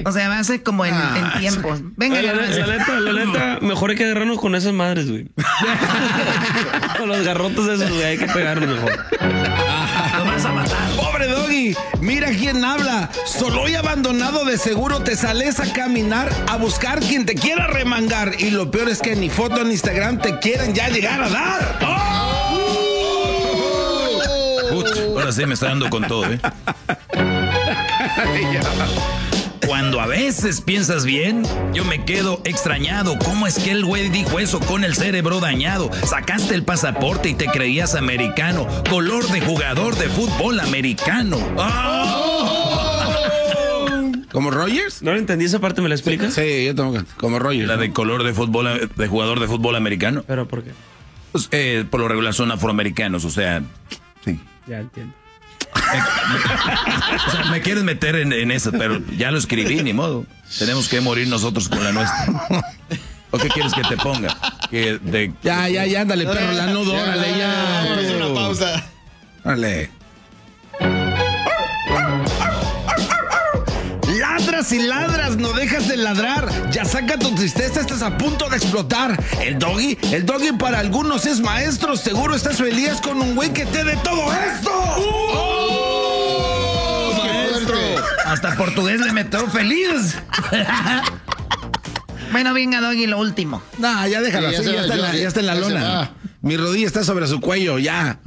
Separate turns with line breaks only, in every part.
O sea, va a ser como en tiempos. Venga,
la neta, mejor hay que agarrarnos con esas madres, güey. Con los garrotes esos, güey, hay que pegarnos mejor.
Lo vas a matar.
Pobre Doggy, mira quién habla. Solo y abandonado de seguro te sales a caminar a buscar quien te quiera remangar. Y lo peor es que ni foto en Instagram te quieren ya llegar a dar.
Ahora sí me está dando con todo, ¿eh? Cuando a veces piensas bien, yo me quedo extrañado. ¿Cómo es que el güey dijo eso con el cerebro dañado? Sacaste el pasaporte y te creías americano. Color de jugador de fútbol americano.
¿Como Rogers?
No lo entendí esa parte, ¿me la explicas?
Sí, yo tengo como Rogers.
La de color de fútbol, de jugador de fútbol americano.
¿Pero por qué?
Pues, por lo regular son afroamericanos, o sea, sí.
Ya entiendo.
O sea, me quieres meter en eso, pero ya lo escribí, ni modo. Tenemos que morir nosotros con la nuestra. ¿O qué quieres que te ponga?
Ya, ándale, perro, la nudo, órale, ya.
Es una pausa.
Órale. Ladras y ladras, no dejas de ladrar. Ya saca tu tristeza, estás a punto de explotar. El doggy para algunos es maestro. Seguro estás feliz con un güey que te dé todo esto.
Maestro.
Hasta portugués le metió feliz. Bueno, venga, Doggy, lo último.
No, ya déjalo así, ya está en la lona. Mi rodilla está sobre su cuello, ya.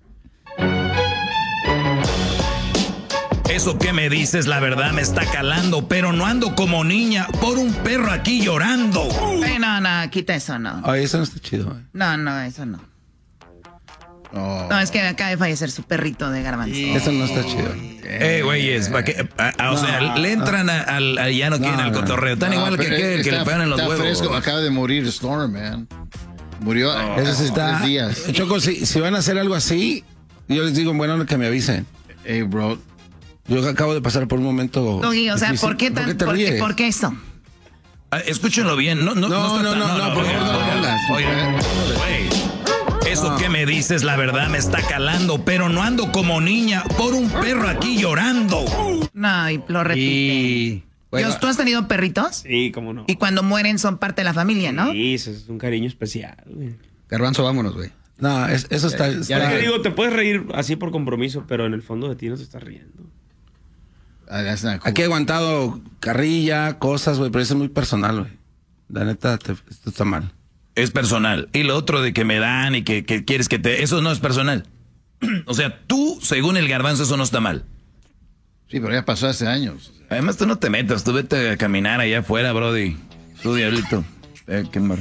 Eso que me dices, la verdad me está calando, pero no ando como niña por un perro aquí llorando.
No, quita eso, no.
Ay, eso no está chido.
No, eso no. No, es que acaba de fallecer su perrito de Garbanzo.
Eso no está chido.
Güeyes, o sea, le entran al ya no quieren el cotorreo. Tan igual que le pegan en los huevos.
Fresco. Acaba de morir Storm, man. Murió
Eso sí está.
3 días.
Choco, si van a hacer algo así, yo les digo, bueno, que me avisen.
Hey, bro.
Yo acabo de pasar por un momento.
Doggy, o sea,
difícil.
¿por qué
te ríes?
¿Por qué eso?
Escúchenlo bien. No, por favor, no pongas. Oye, güey, eso que me dices, la verdad me está calando, pero no ando como niña por un perro aquí llorando.
No, y lo repite.
Bueno.
¿Tú has tenido perritos?
Sí, cómo no.
Y cuando mueren son parte de la familia, ¿no?
Sí, eso es un cariño especial, güey.
Garbanzo, vámonos, güey.
No, eso está.
Ya te digo, te puedes reír así por compromiso, pero en el fondo de ti no te estás riendo.
Aquí he aguantado carrilla, cosas, güey, pero eso es muy personal, güey. La neta, esto está mal.
Es personal. Y lo otro de que me dan y que quieres que te... Eso no es personal. O sea, tú, según el Garbanzo, eso no está mal.
Sí, pero ya pasó hace años.
Además, tú no te metas. Tú vete a caminar allá afuera, brody. Tú, diablito. Qué mal.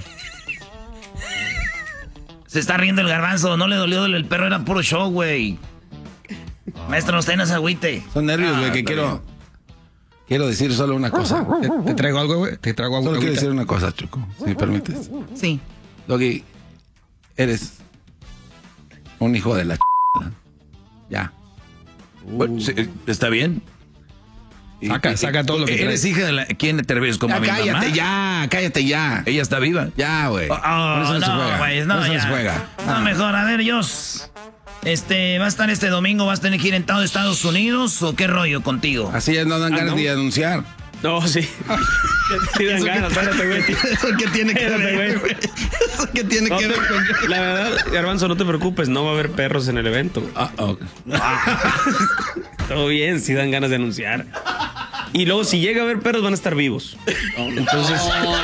Se está riendo el Garbanzo. No le dolió el perro. Era puro show, güey. Maestro, usted no se agüite.
Son nervios, güey, que quiero decir solo una cosa.
¿Te traigo algo, güey? ¿Te traigo algo?
Solo quiero decir una cosa, Choco, si me permites.
Sí.
Doggy, eres un hijo de la ya.
Bueno, sí, ¿está bien?
Saca todo lo que
¿Eres hija de la... ¿Quién te refieres? ¿Como a mi mamá?
Cállate ya.
¿Ella está viva?
Ya, güey.
No, güey, no,
se
ya.
juega.
No, mejor, a ver, Jos. ¿Va a estar este domingo? ¿Vas a tener que ir en todo Estados Unidos o qué rollo contigo?
Así ya no dan ganas de anunciar.
No, sí. Sí dan ganas, espérate, güey.
¿Eso qué tiene que ver, güey? ¿Eso qué tiene que ver con...?
La verdad, Garbanzo, no te preocupes, no va a haber perros en el evento.
Okay.
Todo bien, sí dan ganas de anunciar. Y luego, si llega a haber perros, van a estar vivos. Entonces...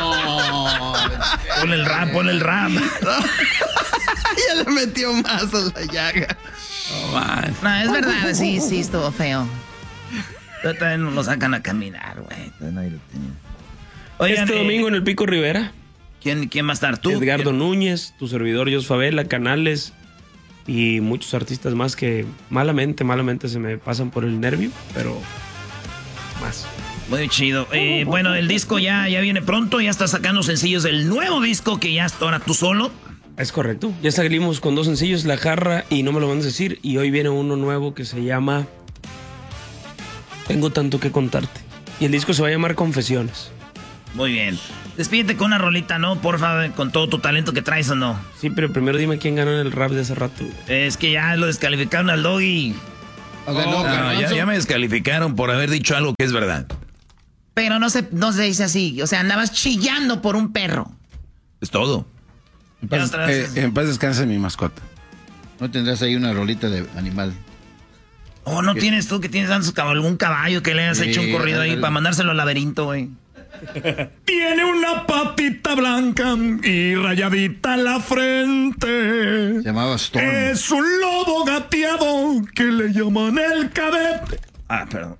Pon el rap.
Ya le metió más a la llaga.
No, es verdad, sí, estuvo feo.
Todavía no lo sacan a caminar, güey.
Oigan, este domingo en el Pico Rivera.
¿Quién va a estar tú?
Edgardo Núñez, tu servidor Jos Favela, Canales y muchos artistas más que malamente se me pasan por el nervio, pero más.
Muy chido. Bueno, el disco ya viene pronto, ya está sacando sencillos del nuevo disco que ya está ahora tú solo.
Es correcto. Ya salimos con 2 sencillos, La Jarra y No me lo van a decir. Y hoy viene uno nuevo que se llama Tengo tanto que contarte. Y el disco se va a llamar Confesiones.
Muy bien. Despídete con una rolita, ¿no? Porfa, con todo tu talento que traes, ¿o no?
Sí, pero primero dime quién ganó en el rap de hace rato.
Es que ya lo descalificaron al Doggy.
Okay,
ya me descalificaron por haber dicho algo que es verdad.
Pero no se dice así. O sea, andabas chillando por un perro.
Es todo.
En paz descanse mi mascota.
¿No tendrás ahí una rolita de animal?
Oh, ¿no tienes tú que tienes algún caballo que le hayas hecho un corrido ahí para mandárselo al laberinto, güey?
Tiene una patita blanca y rayadita la frente.
Se llamaba Storm.
Es un lobo gateado que le llaman el cadete. Ah, perdón.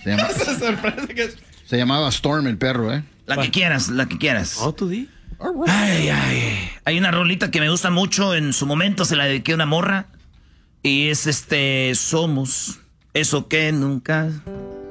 Se llamaba Storm el perro, ¿eh?
La que quieras.
Oh, tú di.
Ay. Hay una rolita que me gusta mucho. En su momento se la dediqué a una morra. Y es Somos eso que nunca